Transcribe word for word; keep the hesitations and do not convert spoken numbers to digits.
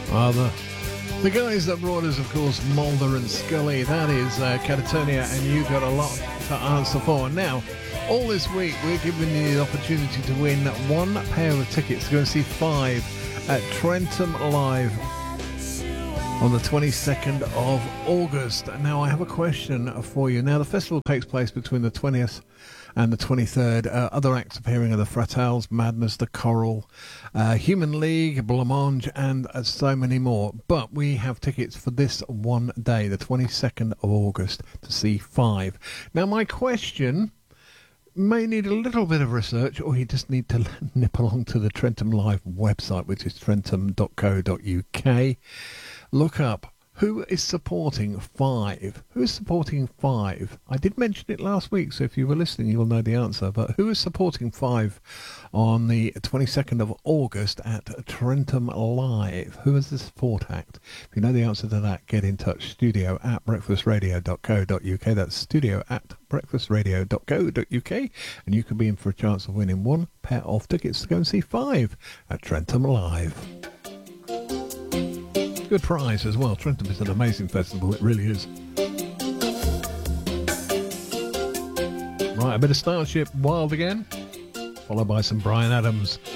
Uh, the, the guys that brought us, of course, Mulder and Scully. That is uh, Catatonia, and you got a lot to answer for. Now, all this week, we're giving you the opportunity to win one pair of tickets to go and see Five at Trentham Live on the twenty-second of August. Now, I have a question for you. Now, the festival takes place between the twentieth and the twenty-third. Uh, other acts appearing are the Fratales, Madness, The Coral, uh, Human League, Blancmange, and uh, so many more. But we have tickets for this one day, the twenty-second of August, to see Five. Now, my question may need a little bit of research, or you just need to nip along to the Trentham Live website, which is trentham dot co dot uk. Look up who is supporting Five. Who is supporting Five? I did mention it last week, so if you were listening, you'll know the answer. But who is supporting Five on the twenty-second of August at Trentham Live? Who is the support act? If you know the answer to that, get in touch. Studio at breakfast radio dot co dot uk. That's studio at breakfast radio dot co dot uk. And you could be in for a chance of winning one pair of tickets to go and see Five at Trentham Live. Good prize as well. Trentham is an amazing festival, it really is. Right, a bit of Starship Wild again, followed by some Bryan Adams.